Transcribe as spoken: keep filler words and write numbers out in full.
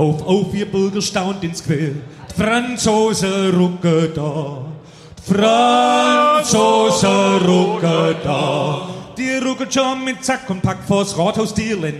Auf, auf, ihr Bürger staunt ins Quell. Die Franzosen rucken da. Die Franzosen rucken da. Die rucken schon mit Zack und Pack vors Rathaus Dierlen.